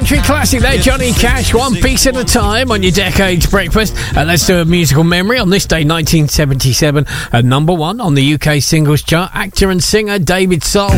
country classic there, Johnny Cash, One Piece at a Time on your Decades Breakfast. And let's do a musical memory on this day, 1977. Number one on the UK singles chart, actor and singer David Soul.